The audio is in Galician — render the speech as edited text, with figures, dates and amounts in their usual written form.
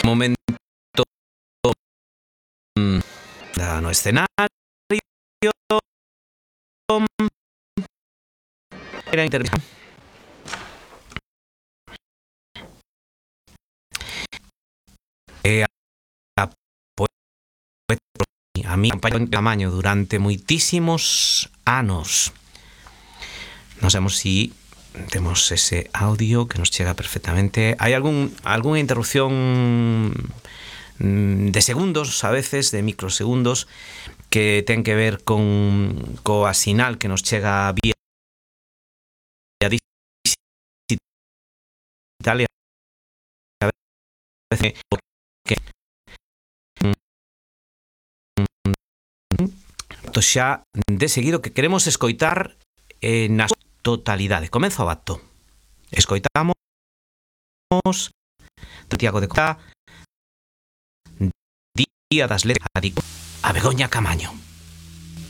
momento no escenario era interesante. A mí acompañou en tamaño durante moitísimos anos. Non sabemos si temos ese audio que nos chega perfectamente. Hai algunha interrupción de segundos, a veces, de microsegundos, que ten que ver coa sinal que nos chega vía Italia. A veces que xa de seguido que queremos escoitar na totalidade. Comenzo o acto. Escoitamos Santiago de Costa, Día das Letras, a Begoña Camaño.